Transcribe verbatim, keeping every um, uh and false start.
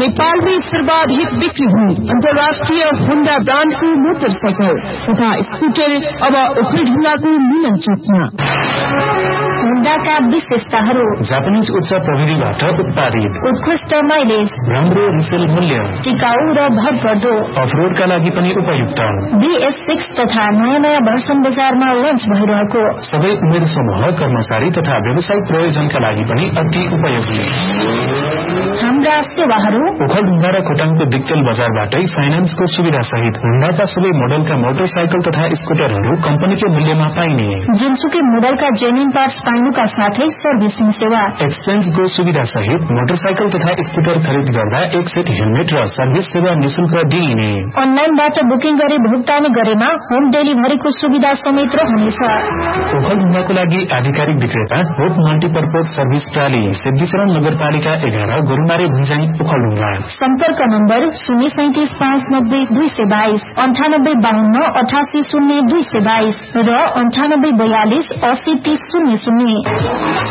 नेपालमै सर्वाधिक बिक्री हुने अन्तर्राष्ट्रिय होन्डा ब्रान्डको मोटरसाइकल तथा स्कुटर अब ओखलढुङ्गाको मिलन चोकमा। होन्डाका विशेषताहरू: जापानिज उच्च प्रविधिबाट उत्पादित, उत्कृष्ट माइलेज, राम्रो रिसेल मूल्य, टिकाउ र भरपर्दो, अफरोडका लागि पनि उपयुक्त। बीएस सिक्स तथा नयाँ नयाँ भर्सन बजारमा लन्च भइरहेको, सबै उमेर समूह, कर्मचारी तथा व्यावसायिक प्रयोजनका लागि पनि अति उपयोगी। हाम्रा सेवाहरू: ओखलढुङ्गा र खोटाङको दिक्तेल बजारबाटै फाइनान्सको सुविधा सहित होन्डाका सबै मोडलका मोटरसाइकल तथा स्कुटरहरू कम्पनीकै मूल्यमा पाइने, जुनसुकै मोडलका जेन्युन पार्ट्स पाइनुका साथै सर्भिसिङ सेवा, एक्सचेन्जको सुविधा सहित मोटरसाइकल तथा स्कुटर खरिद गर्दा एक सेट हेलमेट र सर्भिस सेवा निशुल्क दिइने। अनलाइनबाट बुकिङ गरी भुक्तानी गरेमा होम डेलिभरीको सुविधा समेत रहनेछ। ओखलढुङ्गाको लागि आधिकारिक विक्रेता होप मल्टीपर्पज सर्भिस प्राली, सिद्धिचरण नगरपालिका एघार, गोरुमारे भुन्ज्याङ, ओखलढुङ्गा। सम्पर्क नम्बर शून्य सैतिस पाँच नब्बे दुई सय बाइस, अन्ठानब्बे बाहन्न अठासी शून्य दुई सय बाइस र अन्ठानब्बे बयालिस असी तीस शून्य शून्य।